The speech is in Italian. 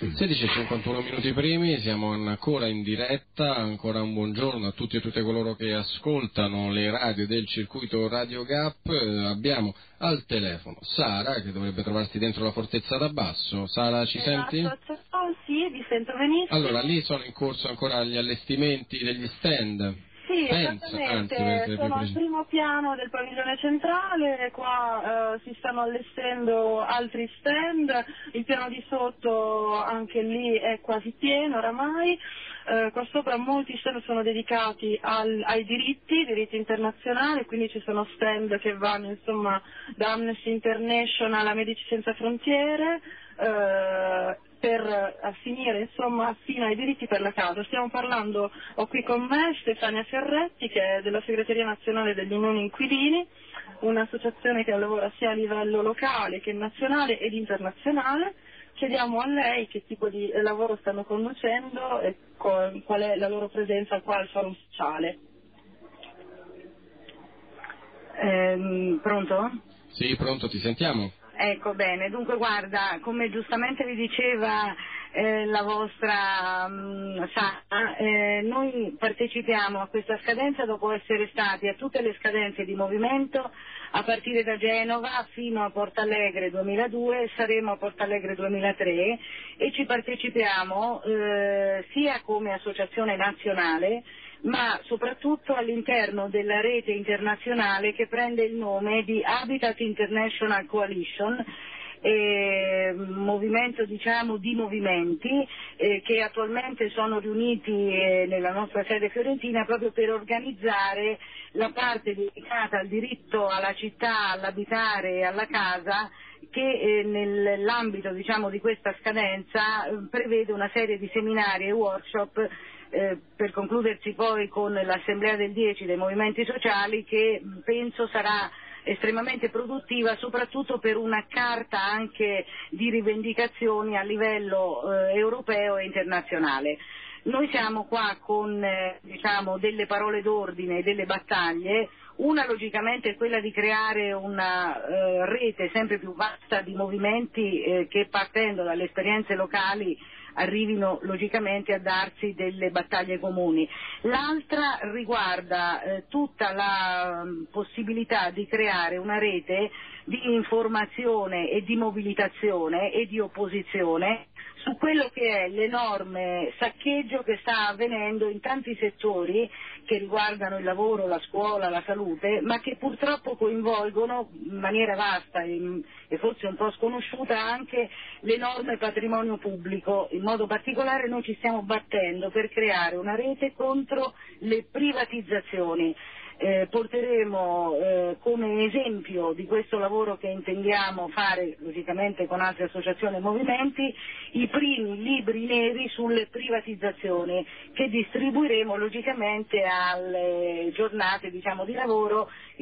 16:51 minuti primi, siamo ancora in diretta, ancora un buongiorno a tutti e tutte coloro che ascoltano le radio del circuito Radio Gap. Abbiamo al telefono Sara, che dovrebbe trovarsi dentro la Fortezza d'Abbasso. Sara, ci senti? Sì, vi sento benissimo. Allora, lì sono in corso ancora gli allestimenti degli stand. Sì, esattamente, sono al primo piano del padiglione centrale, qua si stanno allestendo altri stand, il piano di sotto anche lì è quasi pieno oramai, qua sopra molti stand sono dedicati ai diritti internazionali, quindi ci sono stand che vanno insomma da Amnesty International a Medici Senza Frontiere, per finire insomma fino ai diritti per la casa. Stiamo parlando, ho qui con me Stefania Ferretti, che è della segreteria nazionale degli Unioni Inquilini, un'associazione che lavora sia a livello locale che nazionale ed internazionale. Chiediamo a lei che tipo di lavoro stanno conducendo e qual è la loro presenza qua al Forum Sociale. Pronto? Sì, pronto, ti sentiamo. Ecco, bene, dunque guarda, come giustamente vi diceva la vostra Sara, noi partecipiamo a questa scadenza dopo essere stati a tutte le scadenze di movimento a partire da Genova fino a Portalegre 2002, saremo a Portalegre 2003 e ci partecipiamo sia come associazione nazionale ma soprattutto all'interno della rete internazionale che prende il nome di Habitat International Coalition, movimento diciamo di movimenti che attualmente sono riuniti nella nostra sede fiorentina proprio per organizzare la parte dedicata al diritto alla città, all'abitare e alla casa, che nell'ambito diciamo di questa scadenza prevede una serie di seminari e workshop per concludersi poi con l'assemblea del 10 dei movimenti sociali, che penso sarà estremamente produttiva soprattutto per una carta anche di rivendicazioni a livello europeo e internazionale. Noi siamo qua con diciamo delle parole d'ordine e delle battaglie. Una logicamente è quella di creare una rete sempre più vasta di movimenti che partendo dalle esperienze locali arrivino logicamente a darsi delle battaglie comuni. L'altra riguarda tutta la possibilità di creare una rete di informazione e di mobilitazione e di opposizione su quello che è l'enorme saccheggio che sta avvenendo in tanti settori che riguardano il lavoro, la scuola, la salute, ma che purtroppo coinvolgono in maniera vasta e forse un po' sconosciuta anche l'enorme patrimonio pubblico. In modo particolare noi ci stiamo battendo per creare una rete contro le privatizzazioni. Porteremo come esempio di questo lavoro che intendiamo fare logicamente con altre associazioni e movimenti i primi libri neri sulle privatizzazioni che distribuiremo logicamente alle giornate diciamo di lavoro